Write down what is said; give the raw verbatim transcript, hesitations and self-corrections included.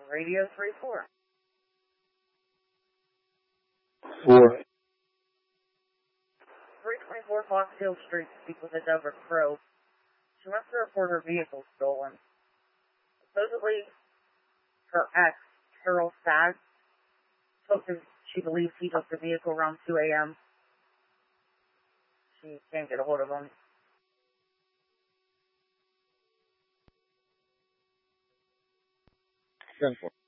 Radio three four. Four. three twenty-four Fox Hill Street, speak with a Deborah Crow. She wants to report her vehicle stolen. Supposedly, her ex, Carol Stagg, took the, she believes he took the vehicle around two a.m. She can't get a hold of him. ten four.